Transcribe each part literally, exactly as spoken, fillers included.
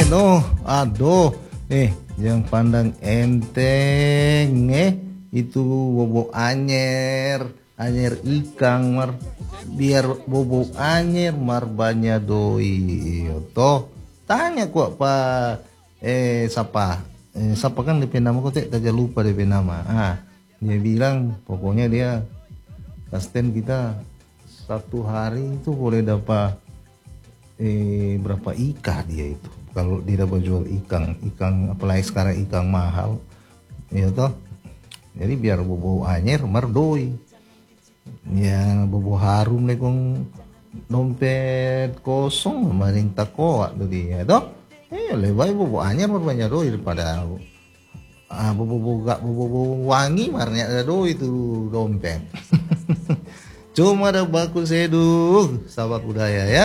aduh, aduh. Eh, yang pandang enteng, eh, itu bobo anyer, anyer ikan mar, biar bobo anyer mar banyak doi. Toh, tanya kok pak, eh, siapa, eh, siapa kan D P nama kok tak aja lupa D P nama. Ah, dia bilang pokoknya dia kasten kita satu hari itu boleh dapat eh berapa ikan dia itu kalau dia dapat jual ikan ikan apalagi sekarang ikan mahal ya toh, jadi biar bobo anyer merdoi ya bobo harum nih kong dompet kosong maring takoa tuh dia toh, eh lebih baik bobo anyer banyak doi daripada ah bobo boga bobo bobo wangi marnya ada doi itu dompet. Cuma ada baku seduh sahabat budaya ya.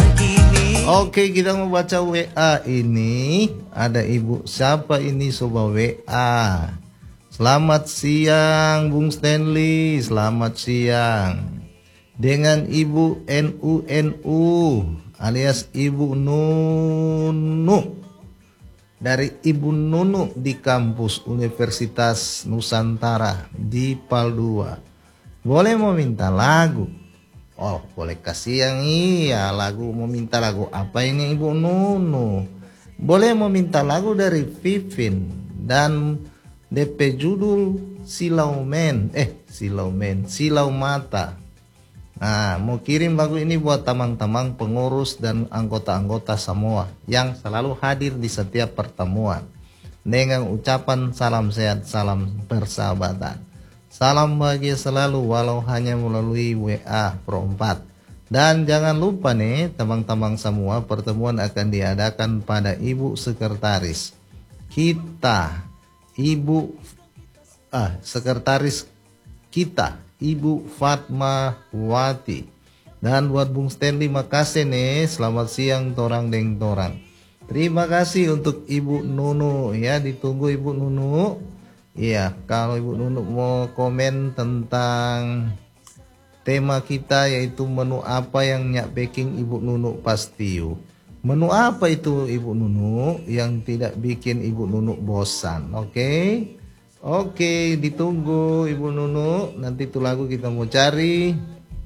Oke, kita mau baca W A ini. Ada ibu siapa ini sobat W A? Selamat siang Bung Stanley, selamat siang. Dengan Ibu N U N U alias Ibu Nunu. Dari Ibu Nunu di kampus Universitas Nusantara di Pal dua. Boleh mau minta lagu? Oh, boleh kasih yang iya lagu. Mau minta lagu apa ini Ibu Nunu? Boleh mau minta lagu dari Vivin dan D P judul Silau Men. Eh, Silau Men, Silau Mata. Nah, mau kirim lagu ini buat tamang-tamang pengurus dan anggota-anggota Samoa yang selalu hadir di setiap pertemuan. Dengan ucapan salam sehat, salam persahabatan. Salam bahagia selalu walau hanya melalui W A Pro empat. Dan jangan lupa nih teman-teman semua, pertemuan akan diadakan pada Ibu Sekretaris kita, Ibu ah Sekretaris kita, Ibu Fatma Wati. Dan buat Bung Stanley makasih nih, selamat siang torang deng torang. Terima kasih untuk Ibu Nunu ya, ditunggu Ibu Nunu. Iya, kalau Ibu Nunu mau komen tentang tema kita yaitu menu apa yang nyak baking Ibu Nunu pastiu. Menu apa itu Ibu Nunu yang tidak bikin Ibu Nunu bosan? Oke, okay? Oke, okay, ditunggu Ibu Nunu. Nanti itu lagu kita mau cari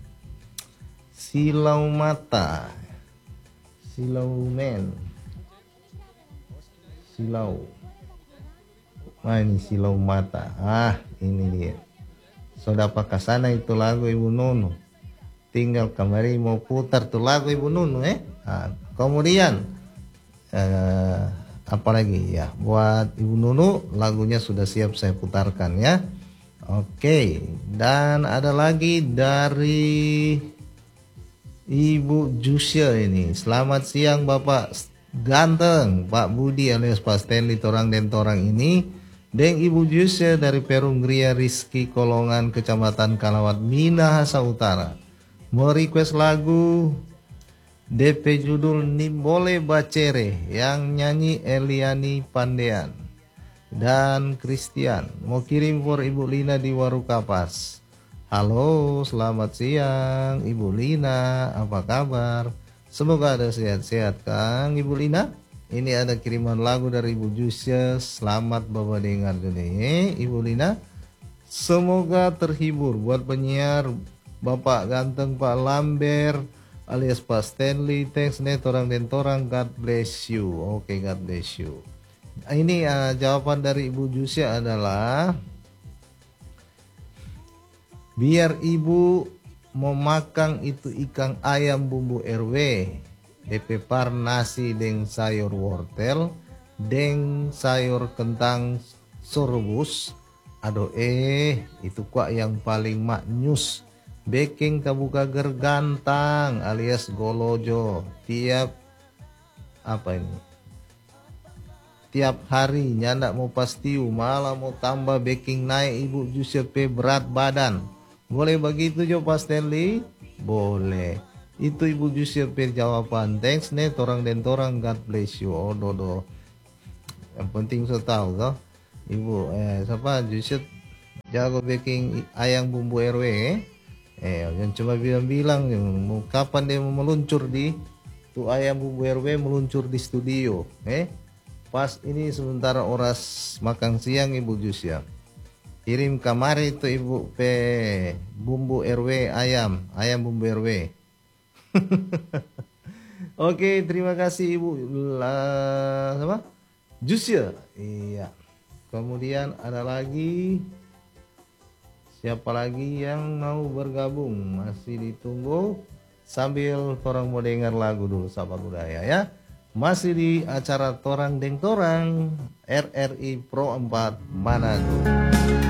Silau Mata, Silau Men, Silau. Nah ini Silau Mata. Ah ini dia. Sudah pakai sana itu lagu Ibu Nunu. Tinggal kemarin mau putar tuh lagu Ibu Nunu eh. Nah, kemudian eh, apa lagi ya? Buat Ibu Nunu lagunya sudah siap saya putarkan ya. Oke. Dan ada lagi dari Ibu Jusya ini. Selamat siang Bapak ganteng Pak Budi alias Pak Stanley torang dan torang ini. Deng Ibu Jusya dari Perum Gria Rizky Kolongan Kecamatan Kalawat Minahasa Utara mau request lagu D P judul Nimbole Bacere yang nyanyi Eliani Pandean dan Christian. Mau kirim for Ibu Lina di Warukapas. Halo, selamat siang Ibu Lina, apa kabar? Semoga ada sehat-sehat Kang Ibu Lina. Ini ada kiriman lagu dari Ibu Jusya. Selamat Bapak dengar nih Ibu Lina. Semoga terhibur buat penyiar Bapak ganteng Pak Lambert alias Pak Stanley. Thanks nih torang dan torang. God bless you. Oke, okay, God bless you. Ini uh, jawaban dari Ibu Jusya adalah biar Ibu mau makan itu ikan ayam bumbu R W. D P par nasi deng sayur wortel deng sayur kentang sorbus. Aduh eh itu kuak yang paling maknyus. Baking kabuka gergantang alias golojo tiap apa ini tiap hari nyandak mau pastiu malah mau tambah baking naik Ibu Giuseppe berat badan. Boleh begitu jo Pak Stanley? Boleh. Itu Ibu Giuseppe jawaban. Thanks nih torang dan torang. God bless you. Oh dodo. Yang penting saya tahu toh. Ibu eh siapa Giuseppe jago baking ayam bumbu R W eh. Eh yang cuma bilang-bilang mau kapan dia mau meluncur di tu ayam bumbu R W meluncur di studio. Eh, pas ini sementara oras makan siang Ibu Jus ya. Kirim kamari tuh Ibu pe bumbu R W ayam, ayam bumbu R W. Oke, terima kasih Ibu lah apa? Jus ya. Iya. Kemudian ada lagi siapa lagi yang mau bergabung? Masih ditunggu sambil orang mau dengar lagu dulu Sapa Budaya ya. Masih di acara Torang Deng Torang R R I Pro empat Manado.